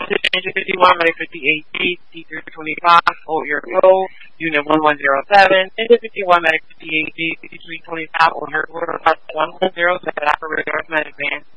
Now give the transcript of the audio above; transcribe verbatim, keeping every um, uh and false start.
Engine fifty-one, Medic fifty-eight G, T three twenty-five, hold your go, Unit one one zero seven, Engine fifty-one, Medic fifty-eight G, T three twenty-five, hold your go, one one zero seven, operator, Medic man.